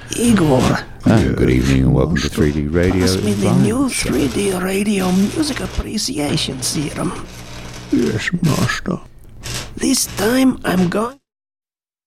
Igor. Good evening and welcome to 3D Radio. Pass me the new 3D Radio Music Appreciation Serum. Yes, master. This time I'm going...